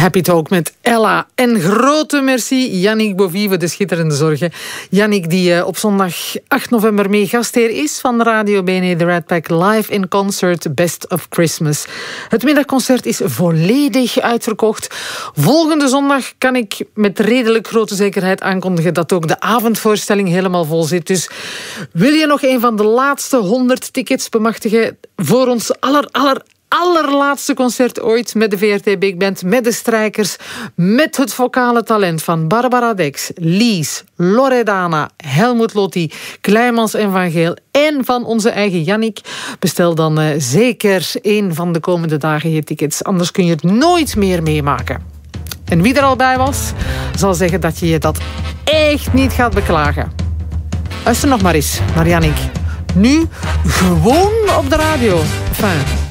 Happy Talk met Ella. En grote merci Yannick Bovie voor de schitterende zorgen. Yannick die op zondag 8 november mee gastheer is van Radio BNE The Rat Pack live in concert Best of Christmas. Het middagconcert is volledig uitverkocht. Volgende zondag kan ik met redelijk grote zekerheid aankondigen dat ook de avondvoorstelling helemaal vol zit. Dus wil je nog een van de laatste 100 tickets bemachtigen voor ons allerlaatste concert ooit met de VRT Big Band, met de strijkers, met het vocale talent van Barbara Dex, Lies, Loredana, Helmut Lotti, Kleimans en Van Geel en van onze eigen Yannick. Bestel dan zeker een van de komende dagen je tickets, anders kun je het nooit meer meemaken. En wie er al bij was, zal zeggen dat je dat echt niet gaat beklagen. Luister nog maar eens naar Yannick. Nu gewoon op de radio. Enfin,